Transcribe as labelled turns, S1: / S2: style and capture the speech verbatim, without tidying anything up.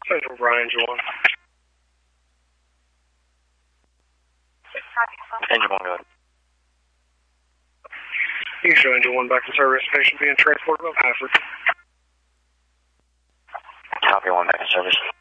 S1: Central Brian, Engine one.
S2: Engine one, go ahead.
S1: You can show Engine one back to service station being transported up Hafford.
S2: Copy one back in service.